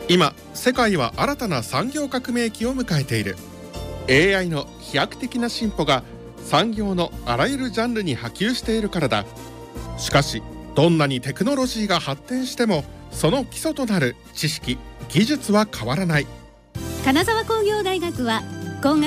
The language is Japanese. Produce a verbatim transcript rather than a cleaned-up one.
今世界は新たな産業革命期を迎えている。 エーアイ の飛躍的な進歩が産業のあらゆるジャンルに波及しているからだ。しかしどんなにテクノロジーが発展してもその基礎となる知識・技術は変わらない。 金沢工業大学は工学